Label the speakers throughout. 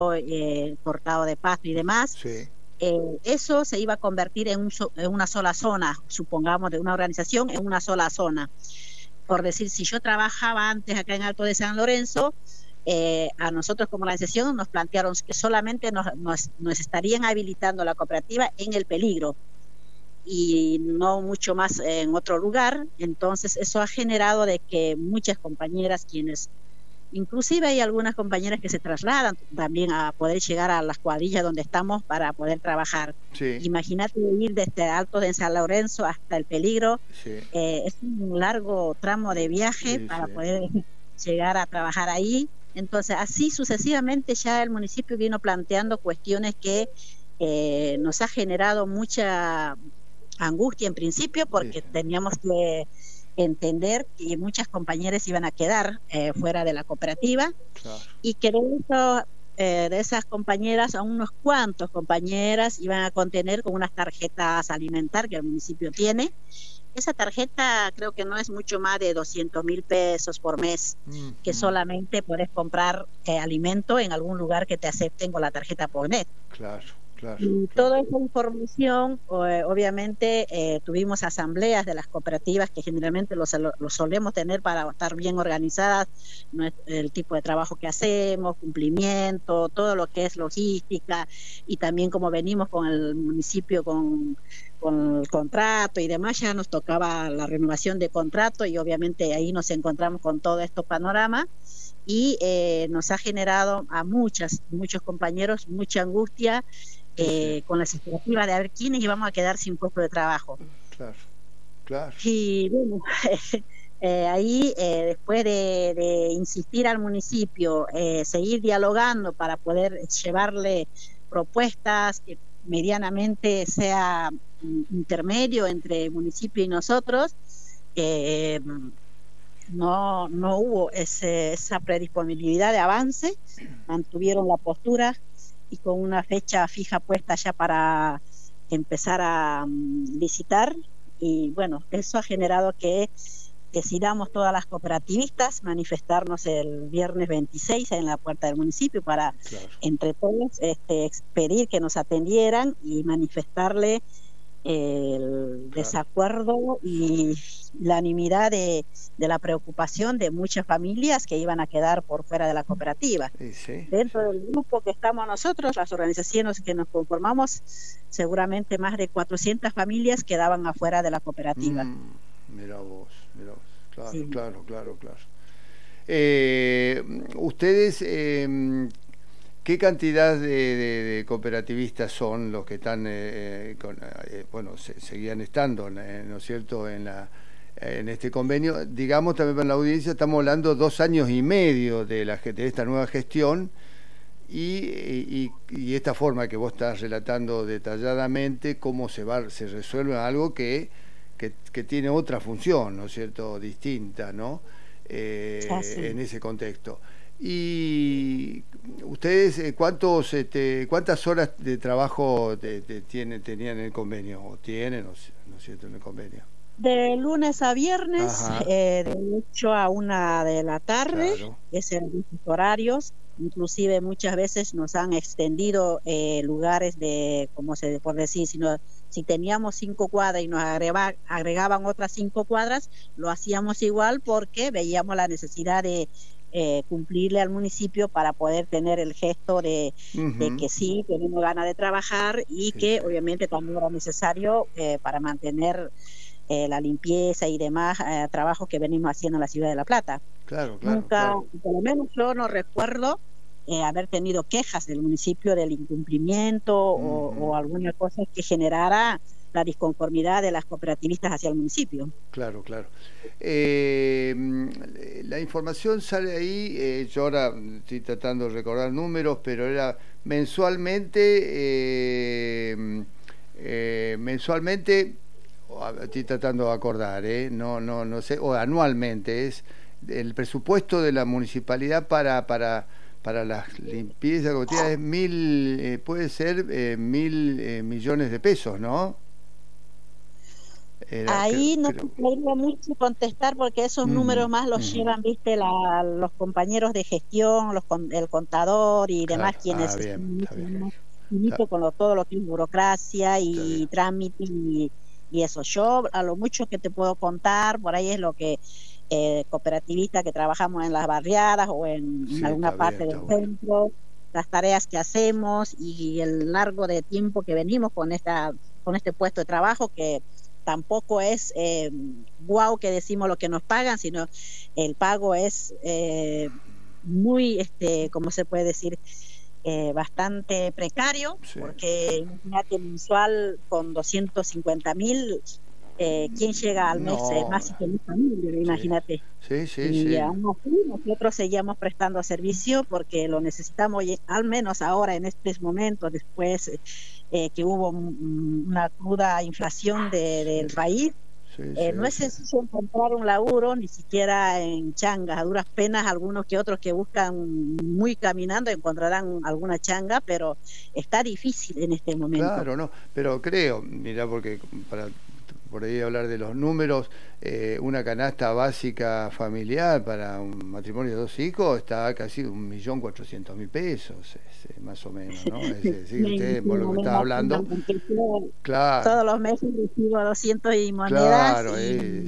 Speaker 1: cortado de pasto y demás.
Speaker 2: Sí,
Speaker 1: Eso se iba a convertir en una sola zona, supongamos, de una organización en una sola zona. Por decir, si yo trabajaba antes acá en Alto de San Lorenzo, a nosotros como organización nos plantearon que solamente nos estarían habilitando la cooperativa en El Peligro y no mucho más en otro lugar. Entonces eso ha generado de que muchas compañeras, quienes inclusive hay algunas compañeras que se trasladan también a poder llegar a las cuadrillas donde estamos para poder trabajar.
Speaker 2: sí,
Speaker 1: Imagínate ir desde Alto de San Lorenzo hasta El Peligro,
Speaker 2: sí,
Speaker 1: es un largo tramo de viaje
Speaker 2: sí,
Speaker 1: para
Speaker 2: sí.
Speaker 1: poder llegar a trabajar ahí. Entonces, así sucesivamente ya el municipio vino planteando cuestiones que nos ha generado mucha angustia en principio,
Speaker 2: Sí,
Speaker 1: porque teníamos que entender que muchas compañeras iban a quedar fuera de la cooperativa
Speaker 2: claro.
Speaker 1: y que de esas compañeras, a unos cuantos compañeras iban a contener con unas tarjetas alimentar que el municipio tiene. Esa tarjeta creo que no es mucho más de 200.000 pesos por mes, que solamente puedes comprar alimento en algún lugar que te acepten con la tarjeta PONET.
Speaker 2: Claro, claro,
Speaker 1: Y
Speaker 2: claro.
Speaker 1: toda esa información, obviamente, tuvimos asambleas de las cooperativas que generalmente lo solemos tener para estar bien organizadas, el tipo de trabajo que hacemos, cumplimiento, todo lo que es logística, y también como venimos con el municipio con el contrato y demás, ya nos tocaba la renovación de contrato y obviamente ahí nos encontramos con todo este panorama y nos ha generado a muchos compañeros mucha angustia,
Speaker 2: Sí, sí,
Speaker 1: con las expectativas de a ver quiénes íbamos a quedar sin puesto de trabajo.
Speaker 2: claro, claro.
Speaker 1: Y bueno, ahí después de insistir al municipio, seguir dialogando para poder llevarle propuestas que medianamente sea intermedio entre el municipio y nosotros, eh, no hubo esa predisponibilidad de avance, mantuvieron la postura y con una fecha fija puesta ya para empezar a licitar. Y bueno, eso ha generado que decidamos todas las cooperativistas manifestarnos el viernes 26 en la puerta del municipio para,
Speaker 2: Claro.
Speaker 1: entre todos, pedir que nos atendieran y manifestarle el
Speaker 2: Claro.
Speaker 1: desacuerdo y la unanimidad de la preocupación de muchas familias que iban a quedar por fuera de la cooperativa.
Speaker 2: Sí, sí,
Speaker 1: Dentro
Speaker 2: sí.
Speaker 1: del grupo que estamos nosotros, las organizaciones que nos conformamos, seguramente más de 400 familias quedaban afuera de la cooperativa.
Speaker 2: Mira vos, mira vos. Claro,
Speaker 1: Sí.
Speaker 2: claro, claro, claro. Ustedes, ¿qué cantidad de cooperativistas son los que están, bueno, seguían estando, ¿no es cierto?, en este convenio? Digamos, también para la audiencia, estamos hablando 2 años y medio de esta nueva gestión y esta forma que vos estás relatando detalladamente, cómo se resuelve algo que tiene otra función, ¿no es cierto?, distinta, ¿no?, en ese contexto. Y ustedes, ¿cuántas horas de trabajo tenían en el convenio? ¿O tienen, no es cierto, en el convenio?
Speaker 1: De lunes a viernes,
Speaker 2: Ajá,
Speaker 1: de 8 a 1 de la tarde,
Speaker 2: claro,
Speaker 1: es en los horarios. Inclusive muchas veces nos han extendido lugares de, como se por decir, si teníamos 5 cuadras y nos agregaban otras 5 cuadras, lo hacíamos igual porque veíamos la necesidad de cumplirle al municipio para poder tener el gesto de que sí, tenemos ganas de trabajar y
Speaker 2: sí,
Speaker 1: que
Speaker 2: sí,
Speaker 1: obviamente también era necesario para mantener la limpieza y demás trabajos que venimos haciendo en la ciudad de La Plata.
Speaker 2: claro, claro,
Speaker 1: Nunca,
Speaker 2: claro.
Speaker 1: por lo menos yo no recuerdo haber tenido quejas del municipio del incumplimiento o alguna cosa que generara la disconformidad de las cooperativistas hacia el municipio.
Speaker 2: Claro, claro. La información sale ahí, yo ahora estoy tratando de recordar números, pero era mensualmente, estoy tratando de acordar, no sé, o anualmente, es el presupuesto de la municipalidad para las limpiezas cotidianas es puede ser 1.000 millones de pesos, ¿no?
Speaker 1: Ahí no te podría mucho contestar porque esos números más los llevan, viste, los compañeros de gestión, el contador y demás,
Speaker 2: claro.
Speaker 1: quienes
Speaker 2: Bien, está bien.
Speaker 1: están con todo lo que es burocracia y
Speaker 2: Bien.
Speaker 1: trámite y eso. Yo a lo mucho que te puedo contar, por ahí es lo que cooperativista que trabajamos en las barriadas o en alguna parte del centro, las tareas que hacemos y el largo de tiempo que venimos con este puesto de trabajo que tampoco es guau que decimos lo que nos pagan, sino el pago es muy, ¿cómo se puede decir? Bastante precario, porque imagínate mensual con 250.000, ¿quién llega al mes más y feliz familia? Imagínate. Y aún así nosotros seguimos prestando servicio porque lo necesitamos, al menos ahora en estos momentos, después que hubo una cruda inflación del país. No es sencillo encontrar un laburo, ni siquiera en changas, a duras penas algunos que otros que buscan muy caminando encontrarán alguna changa, pero está difícil en este momento.
Speaker 2: Claro, no, pero creo, mira, porque para por ahí hablar de los números, una canasta básica familiar para un matrimonio de 2 hijos está casi 1.400.000 pesos, más o menos, ¿no? Es decir, usted, por lo que está hablando, claro.
Speaker 1: Todos los meses recibo 200 y monedas.
Speaker 2: Claro,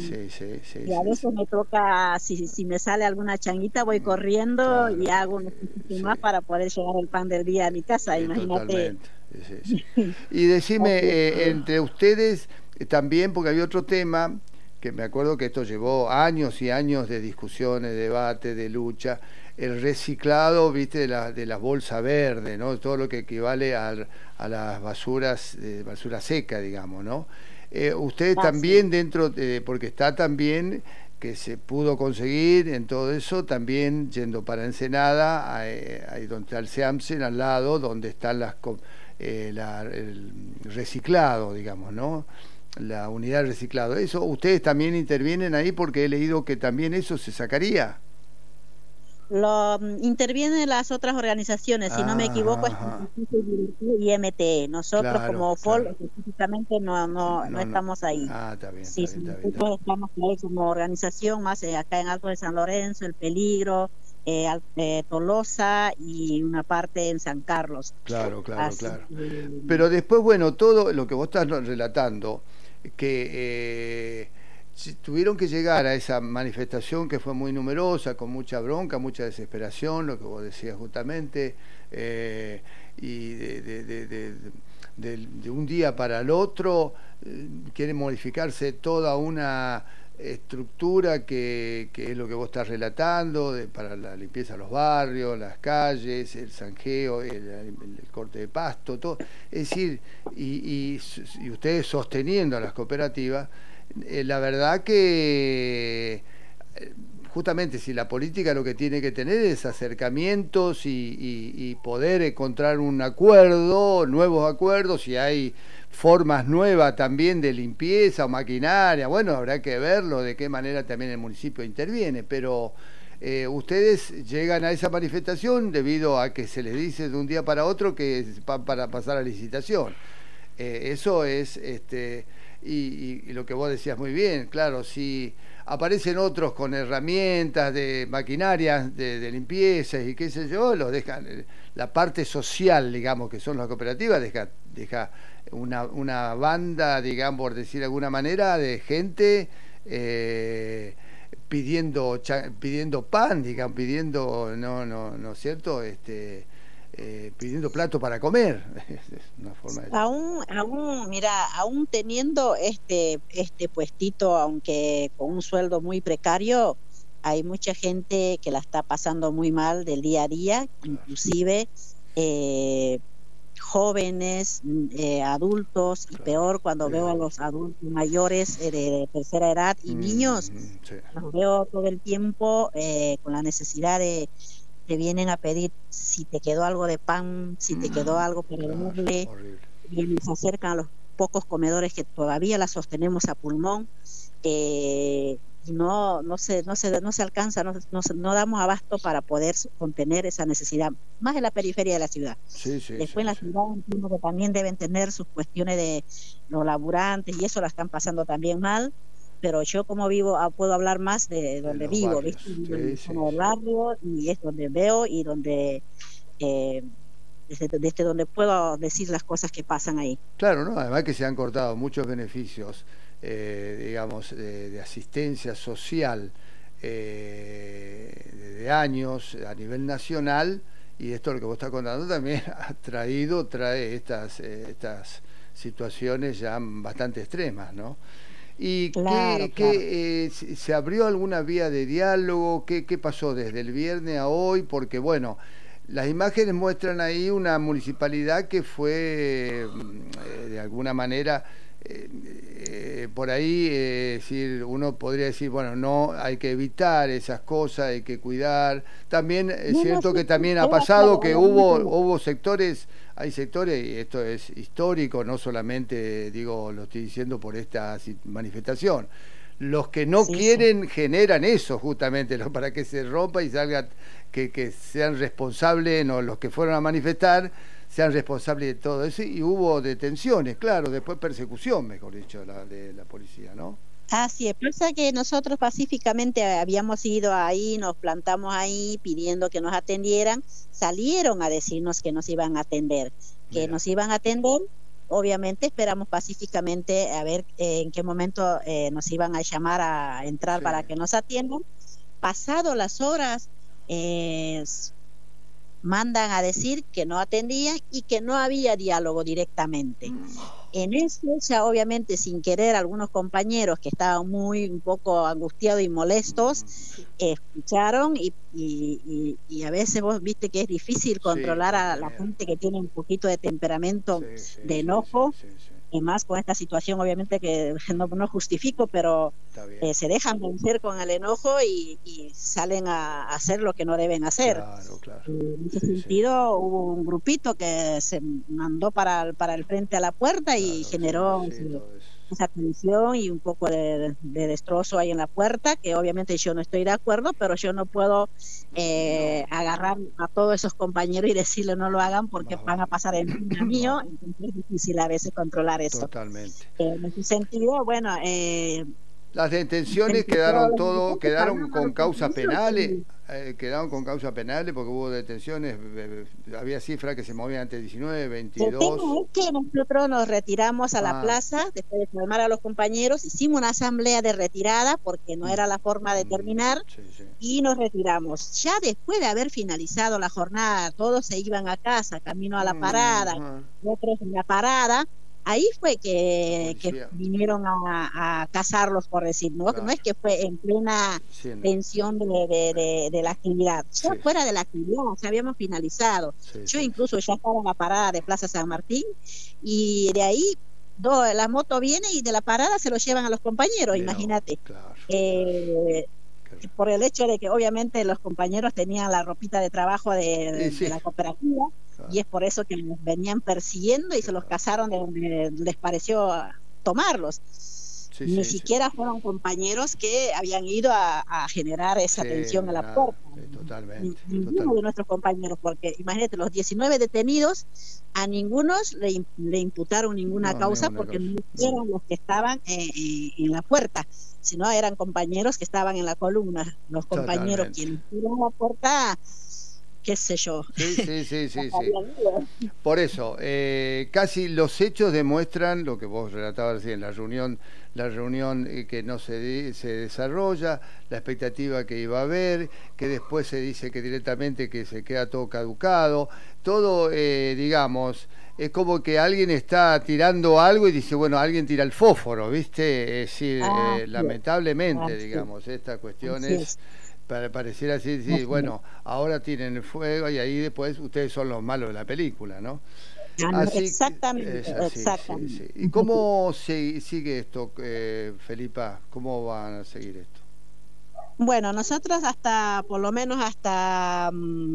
Speaker 1: y a veces me toca, si me sale alguna changuita, voy corriendo y hago un poquito más para poder llevar el pan del día a mi casa, imagínate.
Speaker 2: Totalmente. Y decime, entre ustedes también, porque había otro tema que me acuerdo que esto llevó años y años de discusiones, debate, de lucha, el reciclado, viste, de la bolsa verde, ¿no? Todo lo que equivale a las basuras, basura seca, digamos, ¿no? Ustedes también dentro, porque está también que se pudo conseguir en todo eso, también yendo para Ensenada, ahí donde está el SEAMSEN, al lado, donde están el reciclado, digamos, ¿no? La unidad de reciclado. ¿Eso ustedes también intervienen ahí? Porque he leído que también eso se sacaría.
Speaker 1: Lo intervienen las otras organizaciones, si no me equivoco, es IMT. Nosotros como FOL específicamente no estamos ahí.
Speaker 2: Está bien.
Speaker 1: Nosotros estamos ahí como organización, más acá en Alto de San Lorenzo, El Peligro, Tolosa y una parte en San Carlos.
Speaker 2: Claro. Pero después, bueno, todo lo que vos estás relatando, que tuvieron que llegar a esa manifestación que fue muy numerosa, con mucha bronca, mucha desesperación, lo que vos decías justamente, y de un día para el otro quiere modificarse toda una estructura que es lo que vos estás relatando, para la limpieza de los barrios, las calles, el zanjeo, el corte de pasto, todo. Es decir, y ustedes sosteniendo a las cooperativas, la verdad que justamente si la política lo que tiene que tener es acercamientos y poder encontrar un acuerdo, nuevos acuerdos, si hay formas nuevas también de limpieza o maquinaria, bueno, habrá que verlo, de qué manera también el municipio interviene, pero ustedes llegan a esa manifestación debido a que se les dice de un día para otro que van para pasar a licitación. Eso es, y lo que vos decías muy bien, claro, si aparecen otros con herramientas de maquinarias de limpieza y qué sé yo, los dejan, la parte social, digamos, que son las cooperativas, deja una banda, digamos, por decir de alguna manera, de gente pidiendo pan, digamos, pidiendo, no es cierto, pidiendo plato para comer. Es una forma de...
Speaker 1: aún teniendo este puestito, aunque con un sueldo muy precario, hay mucha gente que la está pasando muy mal del día a día, inclusive jóvenes, adultos, y peor cuando veo a los adultos mayores de tercera edad y niños, los veo todo el tiempo con la necesidad te vienen a pedir si te quedó algo de pan, si te quedó algo para darle, y nos acercan a los pocos comedores que todavía la sostenemos a pulmón, y no se alcanza, no damos abasto para poder contener esa necesidad, más en la periferia de la ciudad.
Speaker 2: Sí, sí,
Speaker 1: Después
Speaker 2: sí,
Speaker 1: en la
Speaker 2: sí.
Speaker 1: ciudad entiendo que también deben tener sus cuestiones de los laburantes y eso la están pasando también mal, pero yo como vivo puedo hablar más de
Speaker 2: De
Speaker 1: donde
Speaker 2: los
Speaker 1: vivo, ¿viste?
Speaker 2: barrios.
Speaker 1: Vivo en
Speaker 2: Sí,
Speaker 1: la
Speaker 2: sí,
Speaker 1: zona del
Speaker 2: sí.
Speaker 1: barrio y es donde veo y donde eh, desde donde puedo decir las cosas que pasan ahí.
Speaker 2: Claro, ¿no? Además que se han cortado muchos beneficios, digamos, de asistencia social de años a nivel nacional, y esto lo que vos estás contando también trae estas situaciones ya bastante extremas, ¿no? ¿Y
Speaker 1: Claro, claro.
Speaker 2: se abrió alguna vía de diálogo? ¿Qué pasó desde el viernes a hoy? Porque, bueno, las imágenes muestran ahí una municipalidad que fue, de alguna manera, por ahí, decir, uno podría decir, bueno, no, hay que evitar esas cosas, hay que cuidar. También es
Speaker 1: No,
Speaker 2: cierto
Speaker 1: sí,
Speaker 2: que
Speaker 1: sí,
Speaker 2: también ha
Speaker 1: queda
Speaker 2: pasado
Speaker 1: claro,
Speaker 2: que
Speaker 1: obviamente.
Speaker 2: hubo sectores, hay sectores, y esto es histórico, no solamente, digo, lo estoy diciendo por esta manifestación. Los que no
Speaker 1: Sí, sí.
Speaker 2: quieren generan eso justamente, para que se rompa y salga, que sean responsables, no, los que fueron a manifestar, sean responsables de todo eso. Y hubo detenciones, claro, después persecución, mejor dicho, de la policía, ¿no?
Speaker 1: Así es, pasa que nosotros pacíficamente habíamos ido ahí, nos plantamos ahí pidiendo que nos atendieran, salieron a decirnos que nos iban a atender,
Speaker 2: Mira,
Speaker 1: obviamente esperamos pacíficamente a ver en qué momento nos iban a llamar a entrar
Speaker 2: sí,
Speaker 1: para que nos atiendan. Pasado las horas, mandan a decir que no atendían y que no había diálogo directamente. En eso, ya obviamente sin querer, algunos compañeros que estaban un poco angustiados y molestos, escucharon y a veces vos viste que es difícil
Speaker 2: sí,
Speaker 1: controlar a la
Speaker 2: contener,
Speaker 1: gente que tiene un poquito de temperamento,
Speaker 2: sí, sí,
Speaker 1: de
Speaker 2: sí, sí,
Speaker 1: enojo,
Speaker 2: sí, sí,
Speaker 1: y más con esta situación obviamente que no justifico, pero
Speaker 2: está bien,
Speaker 1: se dejan vencer con el enojo y salen a hacer lo que no deben hacer.
Speaker 2: claro, claro,
Speaker 1: En ese
Speaker 2: sí, sí,
Speaker 1: sentido, hubo un grupito que se mandó para el frente a la puerta y
Speaker 2: claro, sí,
Speaker 1: generó
Speaker 2: sí, todo eso,
Speaker 1: esa tensión y un poco de destrozo ahí en la puerta, que obviamente yo no estoy de acuerdo, pero yo no puedo
Speaker 2: no,
Speaker 1: agarrar a todos esos compañeros y decirle no lo hagan porque
Speaker 2: más
Speaker 1: van a
Speaker 2: vale,
Speaker 1: pasar encima mío, entonces es difícil a veces controlar eso.
Speaker 2: totalmente.
Speaker 1: En ese sentido, bueno,
Speaker 2: Las
Speaker 1: se
Speaker 2: detenciones
Speaker 1: empezó
Speaker 2: quedaron
Speaker 1: los manifestantes,
Speaker 2: quedaron
Speaker 1: calmaron a
Speaker 2: con
Speaker 1: los
Speaker 2: causas
Speaker 1: compañeros
Speaker 2: penales,
Speaker 1: y
Speaker 2: quedaron con causas penales porque hubo detenciones, había cifras que se movían entre 19,
Speaker 1: el tema
Speaker 2: 22.
Speaker 1: es que nosotros nos retiramos a la
Speaker 2: Ah,
Speaker 1: plaza después de calmar a los compañeros, hicimos una asamblea de retirada porque no era la forma de terminar
Speaker 2: sí, sí,
Speaker 1: y nos retiramos. Ya después de haber finalizado la jornada, todos se iban a casa, camino a la parada,
Speaker 2: ajá,
Speaker 1: otros en la parada. Ahí fue
Speaker 2: la
Speaker 1: que
Speaker 2: policía,
Speaker 1: vinieron a cazarlos, por decir, ¿no? No
Speaker 2: claro,
Speaker 1: es que fue en plena
Speaker 2: sí,
Speaker 1: tensión de la actividad, ya
Speaker 2: sí,
Speaker 1: fuera de la actividad, ya habíamos finalizado.
Speaker 2: sí,
Speaker 1: Yo
Speaker 2: sí,
Speaker 1: incluso ya estaba en la parada de Plaza San Martín y de ahí la moto viene y de la parada se lo llevan a los compañeros,
Speaker 2: mira vos,
Speaker 1: imagínate.
Speaker 2: claro, claro,
Speaker 1: Eh,
Speaker 2: qué-
Speaker 1: por el hecho de que obviamente los compañeros tenían la ropita de trabajo
Speaker 2: y
Speaker 1: de
Speaker 2: sí,
Speaker 1: la cooperativa y
Speaker 2: claro,
Speaker 1: es por eso que los venían persiguiendo y se los
Speaker 2: claro,
Speaker 1: cazaron de donde les pareció tomarlos.
Speaker 2: sí,
Speaker 1: Ni
Speaker 2: sí, sí,
Speaker 1: siquiera fueron compañeros que habían ido a generar esa
Speaker 2: sí,
Speaker 1: tensión en la
Speaker 2: nada,
Speaker 1: puerta.
Speaker 2: totalmente,
Speaker 1: Ninguno de
Speaker 2: totalmente,
Speaker 1: nuestros compañeros, porque imagínate, los 19 detenidos, a ningunos le imputaron ninguna
Speaker 2: no,
Speaker 1: causa
Speaker 2: ninguna
Speaker 1: porque
Speaker 2: cosa,
Speaker 1: no
Speaker 2: no,
Speaker 1: eran los que estaban en la puerta, sino eran compañeros que estaban en la columna. Los compañeros
Speaker 2: totalmente.
Speaker 1: quienes fueron a la puerta, qué sé yo,
Speaker 2: Sí, sí, sí,
Speaker 1: ya
Speaker 2: sí, sí.
Speaker 1: sabían ido.
Speaker 2: Por eso, casi los hechos demuestran lo que vos relatabas recién, la reunión que no se desarrolla, la expectativa que iba a haber, que después se dice que directamente que se queda todo caducado, todo, digamos, es como que alguien está tirando algo y dice, bueno, alguien tira el fósforo, ¿viste? Es decir,
Speaker 1: Así es,
Speaker 2: lamentablemente,
Speaker 1: así es,
Speaker 2: digamos, esta cuestión
Speaker 1: así
Speaker 2: es...
Speaker 1: es,
Speaker 2: Pareciera así, sí,
Speaker 1: así es.
Speaker 2: bueno, ahora tienen el fuego y ahí después ustedes son los malos de la película, ¿no? Así que
Speaker 1: Exactamente,
Speaker 2: es así, sí,
Speaker 1: exactamente.
Speaker 2: sí. ¿Y cómo sigue esto, Felipa? ¿Cómo van a seguir esto?
Speaker 1: Bueno, nosotros hasta, por lo menos hasta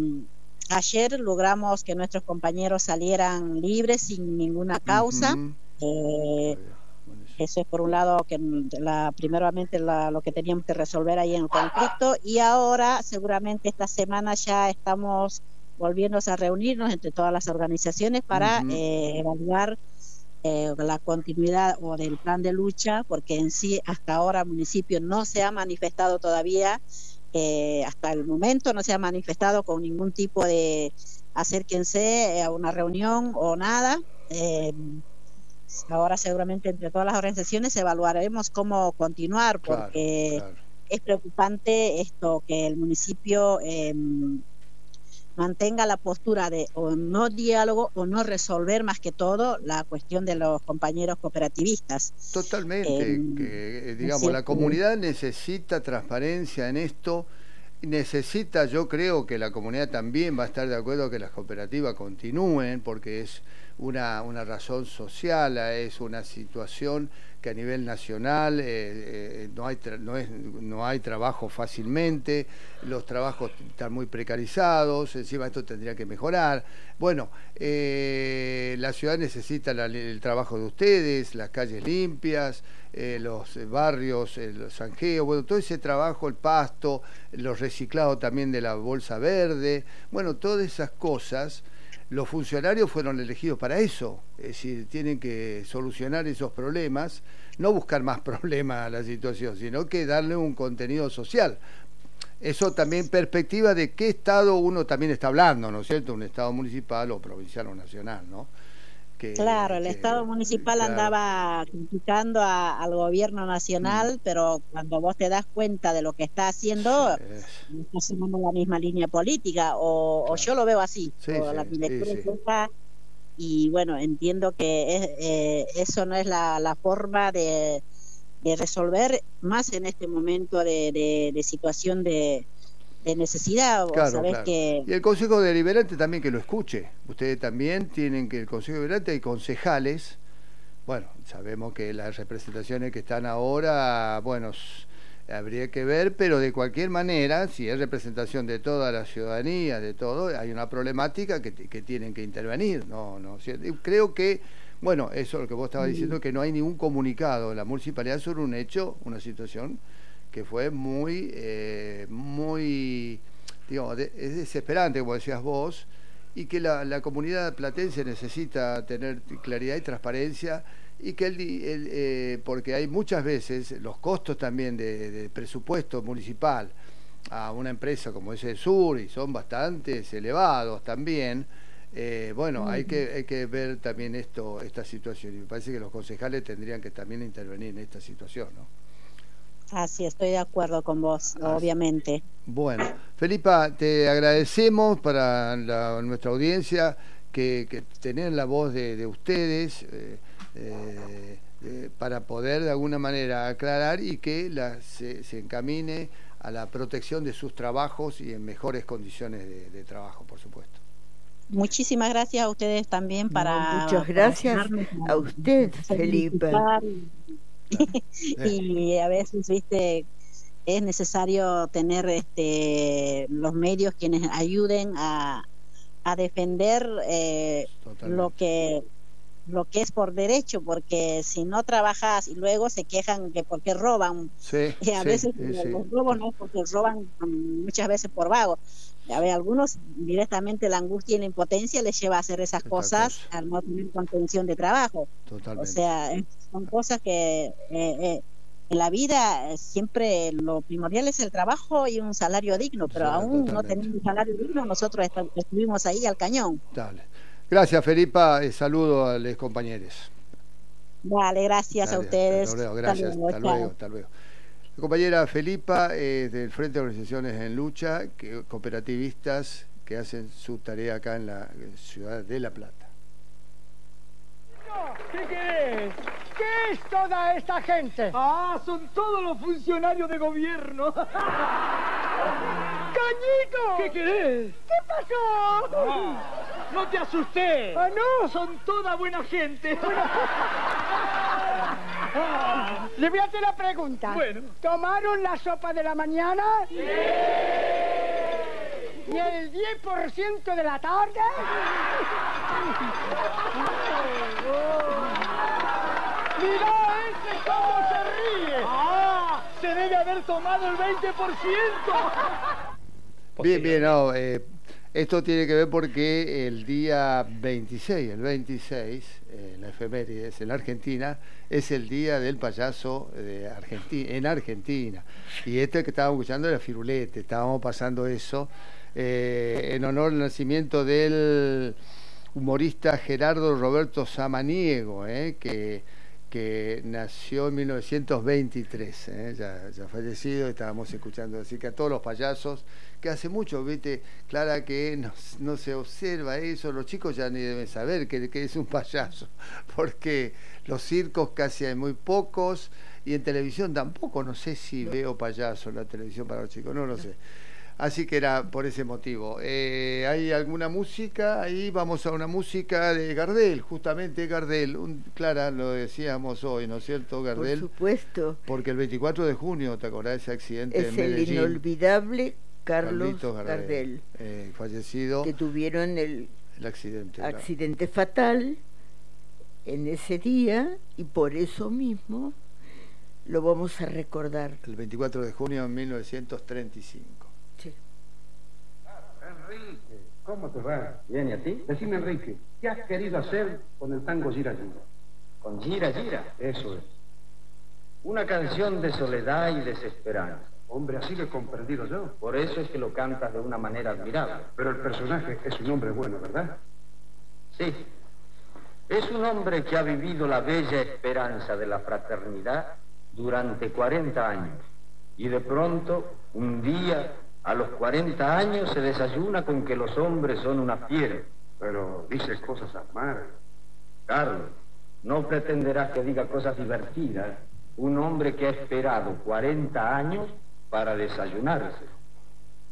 Speaker 1: ayer logramos que nuestros compañeros salieran libres sin ninguna causa.
Speaker 2: Ujú, está
Speaker 1: Eh,
Speaker 2: bien.
Speaker 1: Eso es por un lado, que primeramente lo que teníamos que resolver ahí en el conflicto, y ahora seguramente esta semana ya estamos volviéndonos a reunirnos entre todas las organizaciones para evaluar la continuidad o del plan de lucha, porque en sí hasta ahora el municipio no se ha manifestado todavía, hasta el momento no se ha manifestado con ningún tipo de acérquense a una reunión o nada. Ahora seguramente entre todas las organizaciones evaluaremos cómo continuar, porque es preocupante esto, que el municipio mantenga la postura de o no diálogo o no resolver más que todo la cuestión de los compañeros cooperativistas.
Speaker 2: Totalmente, que digamos, la comunidad necesita transparencia en esto, necesita, yo creo que la comunidad también va a estar de acuerdo que las cooperativas continúen, porque es una razón social, es una situación que a nivel nacional no hay trabajo fácilmente, los trabajos están muy precarizados, encima esto tendría que mejorar. Bueno, la ciudad necesita el trabajo de ustedes, las calles limpias, los barrios, los zanjeos, bueno, todo ese trabajo, el pasto, los reciclados también de la bolsa verde, bueno, todas esas cosas. Los funcionarios fueron elegidos para eso, es decir, tienen que solucionar esos problemas, no buscar más problemas a la situación, sino que darle un contenido social. Eso también perspectiva de qué estado uno también está hablando, ¿no es cierto? Un estado municipal o provincial o nacional, ¿no?
Speaker 1: Claro, el Estado municipal andaba criticando al gobierno nacional, pero cuando vos te das cuenta de lo que está haciendo, está siguiendo la misma línea política, o yo lo veo así, y bueno, entiendo que eso no es la forma de resolver, más en este momento de situación de necesidad.
Speaker 2: Claro. Y el Consejo Deliberante también que lo escuche. Ustedes también tienen que, el Consejo Deliberante hay concejales, bueno, sabemos que las representaciones que están ahora, bueno, habría que ver, pero de cualquier manera, si es representación de toda la ciudadanía, de todo, hay una problemática que tienen que intervenir, ¿no? Creo que, bueno, eso es lo que vos estabas diciendo, que no hay ningún comunicado de la municipalidad sobre un hecho, una situación que fue muy, digamos, es desesperante, como decías vos, y que la comunidad platense necesita tener claridad y transparencia, y que porque hay muchas veces los costos también de presupuesto municipal a una empresa como es el Sur, y son bastante elevados también. Bueno, hay que ver también esta situación, y me parece que los concejales tendrían que también intervenir en esta situación, ¿no?
Speaker 1: Así, estoy de acuerdo con vos, obviamente.
Speaker 2: Bueno, Felipa, te agradecemos para nuestra audiencia que tener la voz de ustedes para poder de alguna manera aclarar y que se encamine a la protección de sus trabajos y en mejores condiciones de trabajo, por supuesto.
Speaker 1: Muchísimas gracias a ustedes también
Speaker 3: muchas gracias a usted, Felipa.
Speaker 1: Y a veces, viste, es necesario tener los medios quienes ayuden a defender lo que es por derecho, porque si no trabajas y luego se quejan que porque roban, y a veces los robos no, porque roban muchas veces por vago. A ver, algunos directamente la angustia y la impotencia les lleva a hacer esas cosas al no tener contención de trabajo.
Speaker 2: Totalmente.
Speaker 1: O sea, son cosas que en la vida siempre lo primordial es el trabajo y un salario digno, pero aún no teniendo un salario digno, nosotros estuvimos ahí al cañón.
Speaker 2: Dale. Gracias, Felipa. Saludo a los compañeros.
Speaker 1: Vale, gracias a ustedes.
Speaker 2: Hasta luego, gracias. Hasta luego. La compañera Felipa del Frente de Organizaciones en Lucha, cooperativistas que hacen su tarea acá en la ciudad de La Plata.
Speaker 4: ¿Qué querés? ¿Qué es toda esta gente?
Speaker 5: Ah, son todos los funcionarios de gobierno.
Speaker 4: ¡Cañito!
Speaker 5: ¿Qué querés?
Speaker 4: ¿Qué pasó?
Speaker 5: No te asusté.
Speaker 4: Ah, no.
Speaker 5: Son toda buena gente.
Speaker 4: Le voy a hacer la pregunta.
Speaker 5: Bueno.
Speaker 4: ¿Tomaron la sopa de la mañana?
Speaker 5: Sí.
Speaker 4: ¿Y el 10% de la tarde? Mirá
Speaker 5: haber tomado el 20%.
Speaker 2: Bien, bien, no, esto tiene que ver porque el día 26, la efemérides en la Argentina, es el día del payaso en Argentina. Y este que estábamos escuchando era Firulete, estábamos pasando eso en honor al nacimiento del humorista Gerardo Roberto Samaniego, que nació en 1923, ya fallecido, estábamos escuchando. Así que a todos los payasos, que hace mucho, viste, Clara, que no se observa eso, los chicos ya ni deben saber que es un payaso, porque los circos casi hay muy pocos, y en televisión tampoco, no sé si veo payasos en la televisión para los chicos, no lo sé. Así que era por ese motivo. ¿Hay alguna música? Ahí vamos a una música de Gardel, justamente Gardel. Clara, lo decíamos hoy, ¿no es cierto, Gardel?
Speaker 3: Por supuesto.
Speaker 2: Porque el 24 de junio, ¿te acordás de ese accidente en Medellín?
Speaker 3: Es el inolvidable Carlos Gardel,
Speaker 2: fallecido.
Speaker 3: Que tuvieron el accidente fatal en ese día, y por eso mismo lo vamos a recordar.
Speaker 2: El 24 de junio de 1935.
Speaker 3: Sí.
Speaker 6: Enrique, ¿cómo te va? Bien, ¿y a ti? Decime, Enrique, ¿qué has querido hacer con el tango Gira Gira?
Speaker 7: ¿Con Gira Gira?
Speaker 6: Eso es.
Speaker 7: Una canción de soledad y desesperanza.
Speaker 6: Hombre, así lo he comprendido yo.
Speaker 7: Por eso es que lo cantas de una manera admirable.
Speaker 6: Pero el personaje es un hombre bueno, ¿verdad?
Speaker 7: Sí. Es un hombre que ha vivido la bella esperanza de la fraternidad durante 40 años. Y de pronto, un día, a los 40 años, se desayuna con que los hombres son una fiera.
Speaker 6: Pero dice cosas amargas.
Speaker 7: Carlos, no pretenderás que diga cosas divertidas un hombre que ha esperado 40 años para desayunarse.